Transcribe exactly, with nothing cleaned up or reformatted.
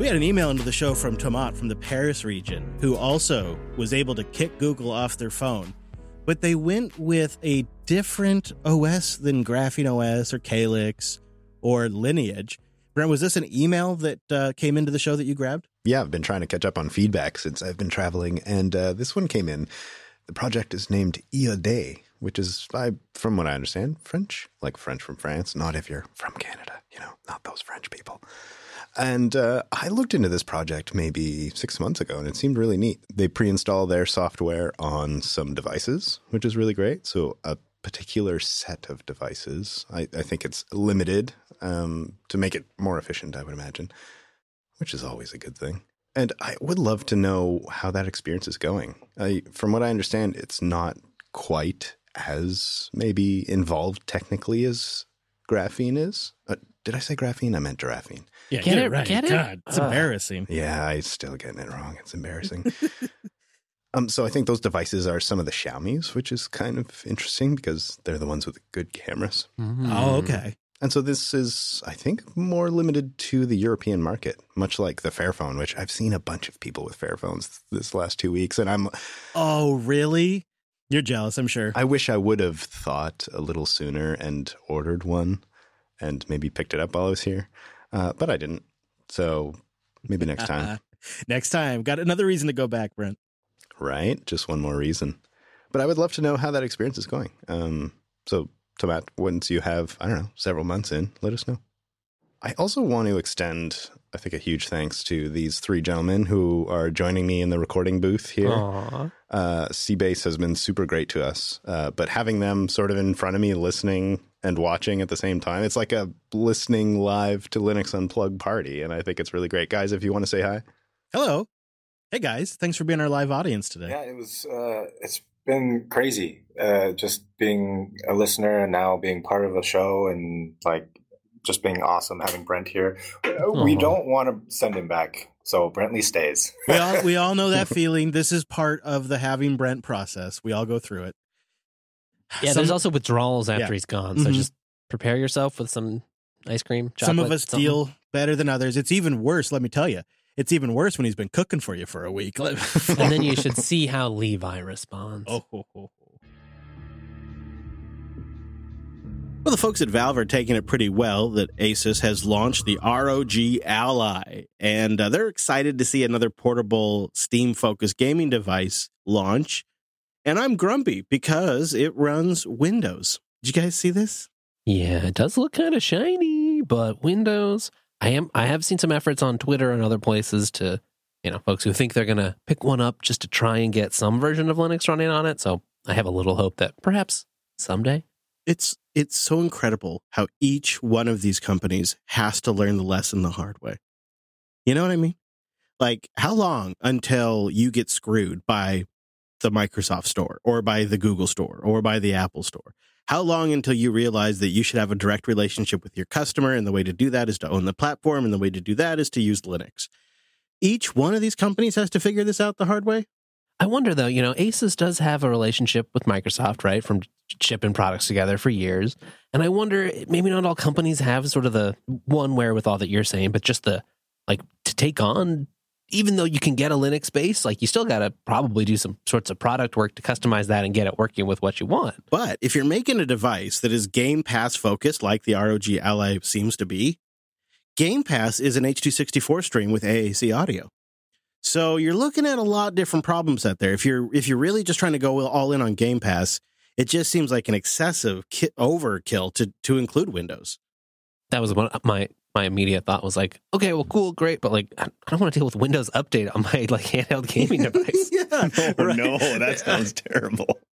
We had an email into the show from Tomat from the Paris region, who also was able to kick Google off their phone. But they went with a different O S than Graphene O S or Calyx or Lineage. Brent, was this an email that uh, came into the show that you grabbed? Yeah, I've been trying to catch up on feedback since I've been traveling, and uh, this one came in. The project is named I A D, which is, I, from what I understand, French, like French from France, not if you're from Canada, you know, not those French people. And uh, I looked into this project maybe six months ago, and it seemed really neat. They pre-install their software on some devices, which is really great. So a particular set of devices, I, I think it's limited um, to make it more efficient, I would imagine, which is always a good thing. And I would love to know how that experience is going. I, from what I understand, it's not quite as maybe involved technically as Graphene is. Uh, did I say Graphene? I meant Giraffene. Yeah, get it right. Get it? God, it's uh, embarrassing. Yeah, I'm still getting it wrong. It's embarrassing. um, so I think those devices are some of the Xiaomi's, which is kind of interesting because they're the ones with the good cameras. Mm-hmm. Oh, okay. And so this is, I think, more limited to the European market, much like the Fairphone, which I've seen a bunch of people with Fairphones this last two weeks. And I'm... Oh, really? You're jealous, I'm sure. I wish I would have thought a little sooner and ordered one and maybe picked it up while I was here. Uh, but I didn't. So maybe next time. Next time. Got another reason to go back, Brent. Right. Just one more reason. But I would love to know how that experience is going. Um, so... Tomat, once you have, I don't know, several months in, let us know. I also want to extend, I think, a huge thanks to these three gentlemen who are joining me in the recording booth here. Aww. Uh, Seabase has been super great to us, uh, but having them sort of in front of me listening and watching at the same time, it's like a listening live to Linux Unplugged party, and I think it's really great. Guys, if you want to say hi. Hello. Hey, guys. Thanks for being our live audience today. Yeah, it was, uh, it's been crazy. Uh, just being a listener and now being part of a show and like just being awesome having Brent here. Uh-huh. We don't want to send him back, so Brentley stays. we all we all know that feeling. This is part of the having Brent process. We all go through it. Yeah, some, there's also withdrawals after yeah. he's gone. So mm-hmm. just prepare yourself with some ice cream, chocolate. Some of us something. deal better than others. It's even worse, let me tell you. It's even worse when he's been cooking for you for a week. And then you should see how Levi responds. Oh, ho, ho, ho. Well, the folks at Valve are taking it pretty well that Asus has launched the R O G Ally, and uh, they're excited to see another portable Steam-focused gaming device launch. And I'm grumpy because it runs Windows. Did you guys see this? Yeah, it does look kind of shiny, but Windows... I am. I have seen some efforts on Twitter and other places to, you know, folks who think they're going to pick one up just to try and get some version of Linux running on it. So I have a little hope that perhaps someday. It's it's so incredible how each one of these companies has to learn the lesson the hard way. You know what I mean? Like, how long until you get screwed by the Microsoft Store or by the Google Store or by the Apple Store? How long until you realize that you should have a direct relationship with your customer, and the way to do that is to own the platform, and the way to do that is to use Linux? Each one of these companies has to figure this out the hard way. I wonder, though, you know, Asus does have a relationship with Microsoft, right, from shipping products together for years. And I wonder, maybe not all companies have sort of the one wherewithal that you're saying, but just the, like, to take on, even though you can get a Linux base, like, you still got to probably do some sorts of product work to customize that and get it working with what you want. But if you're making a device that is Game Pass focused, like the R O G Ally seems to be, Game Pass is an H two sixty-four stream with A A C audio. So you're looking at a lot different problems out there. If you're if you're really just trying to go all in on Game Pass, it just seems like an excessive ki- overkill to to include Windows. That was one my my immediate thought was like, okay, well, cool, great, but like, I don't want to deal with Windows Update on my like handheld gaming device. yeah, oh, right. no, that sounds terrible.